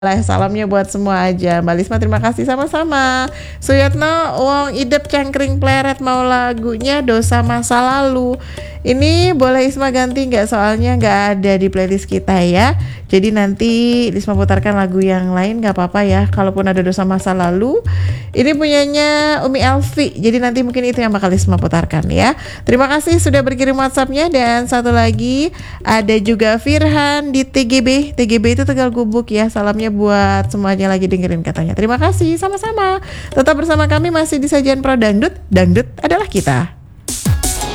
Salamnya buat semua aja. Mbak Lisma terima kasih sama-sama. Suyatno wong idep cangkring pleret mau lagunya Dosa Masa Lalu. Ini boleh Isma ganti nggak, soalnya nggak ada di playlist kita ya. Jadi nanti Isma putarkan lagu yang lain nggak apa-apa ya. Kalaupun ada Dosa Masa Lalu, ini punyanya Umi Elvi. Jadi nanti mungkin itu yang bakal Isma putarkan ya. Terima kasih sudah berkirim WhatsApp-nya. Dan satu lagi ada juga Firhan di TGB. TGB itu Tegal Gubuk ya. Salamnya buat semuanya lagi dengerin katanya. Terima kasih sama-sama. Tetap bersama kami masih di Sajian Pro Dangdut. Dangdut adalah kita.